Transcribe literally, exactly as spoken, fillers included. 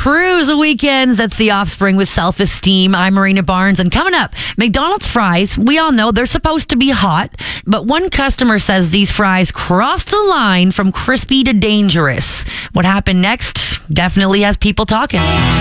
Cruise weekends. That's The Offspring with Self-Esteem. I'm Marina Barnes. And coming up, McDonald's fries. We all know they're supposed to be hot, but one customer says these fries crossed the line from crispy to dangerous. What happened next definitely has people talking.